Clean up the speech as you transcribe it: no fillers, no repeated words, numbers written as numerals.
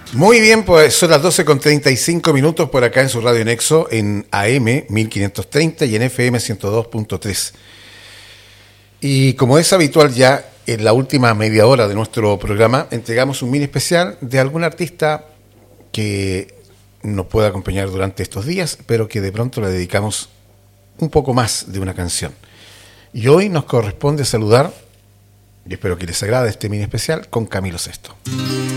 Muy bien, pues son las 12:35 por acá en su Radio Nexo, en AM 1530 y en FM 102.3. Y como es habitual ya, en la última media hora de nuestro programa, entregamos un mini especial de algún artista que nos pueda acompañar durante estos días, pero que de pronto le dedicamos un poco más de una canción. Y hoy nos corresponde saludar, y espero que les agrade este mini especial, con Camilo Sesto.